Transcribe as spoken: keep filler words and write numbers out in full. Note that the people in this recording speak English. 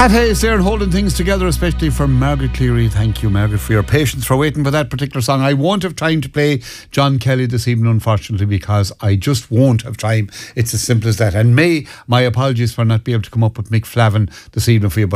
Pat Hayes there and holding things together, especially for Margaret Cleary. Thank you, Margaret, for your patience, for waiting for that particular song. I won't have time to play John Kelly this evening, unfortunately, because I just won't have time. It's as simple as that. And May, my apologies for not being able to come up with Mick Flavin this evening for you, but